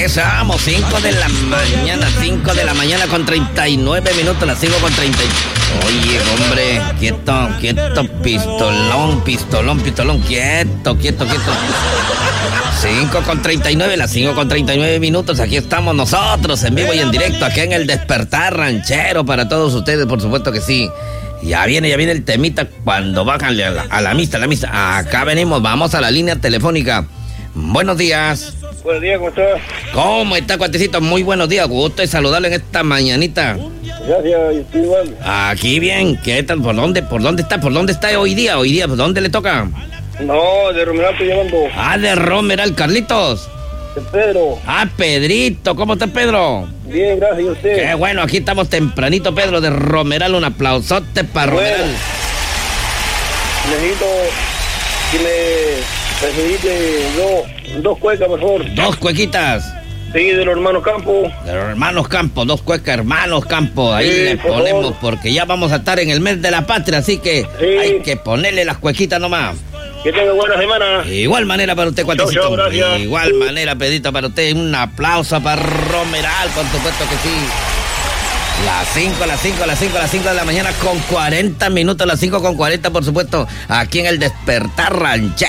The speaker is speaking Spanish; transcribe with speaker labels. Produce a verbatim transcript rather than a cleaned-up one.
Speaker 1: estamos, cinco de la mañana, cinco de la mañana con treinta y nueve minutos, las cinco con treinta. Oye, hombre, quieto, quieto, pistolón, pistolón, pistolón, quieto, quieto, quieto. cinco con treinta y nueve, las cinco con treinta y nueve minutos, aquí estamos nosotros, en vivo y en directo, aquí en el Despertar Ranchero, para todos ustedes, por supuesto que sí. Ya viene, ya viene el temita, cuando bajan a la, a la mista, a la mista. Acá venimos, vamos a la línea telefónica. Buenos días.
Speaker 2: Buenos días, ¿cómo estás?
Speaker 1: ¿Cómo está, cuatecito? Muy buenos días, gusto de saludarlo en esta mañanita.
Speaker 2: Gracias, estoy igual.
Speaker 1: Aquí bien, ¿qué tal? ¿Por dónde, por dónde está? ¿Por dónde está hoy día? Hoy día, ¿por dónde le toca?
Speaker 2: No, de Romeral estoy llamando.
Speaker 1: Ah, de Romeral, Carlitos.
Speaker 2: De Pedro.
Speaker 1: Ah, Pedrito, ¿cómo está Pedro?
Speaker 2: Bien, gracias, ¿y usted?
Speaker 1: Qué bueno, aquí estamos tempranito, Pedro, de Romeral, un aplausote para
Speaker 2: Bueno,
Speaker 1: Romeral.
Speaker 2: Necesito que me facilite dos, dos cuecas, por favor.
Speaker 1: Dos cuequitas.
Speaker 2: Sí, de los hermanos Campos.
Speaker 1: De los hermanos Campos, dos cuecas hermanos Campos, ahí
Speaker 2: Sí,
Speaker 1: le
Speaker 2: por
Speaker 1: ponemos,
Speaker 2: favor.
Speaker 1: porque ya vamos a estar en el mes de la patria, así que
Speaker 2: Sí.
Speaker 1: hay que ponerle las cuequitas nomás.
Speaker 2: Que tenga buena semana.
Speaker 1: Igual manera para usted, cuatecito.
Speaker 2: chau, gracias.
Speaker 1: Igual manera, Pedrito, para usted. Un aplauso para Romeral, por supuesto que sí. Las cinco, las cinco, las cinco, las cinco de la mañana con cuarenta minutos, las cinco con cuarenta, por supuesto, aquí en el Despertar Ranchero.